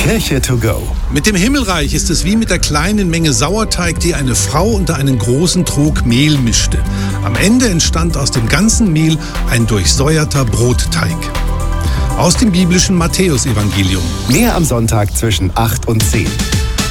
Kirche to go. Mit dem Himmelreich ist es wie mit der kleinen Menge Sauerteig, die eine Frau unter einen großen Trog Mehl mischte. Am Ende entstand aus dem ganzen Mehl ein durchsäuerter Brotteig. Aus dem biblischen Matthäusevangelium. Mehr am Sonntag zwischen 8 und 10.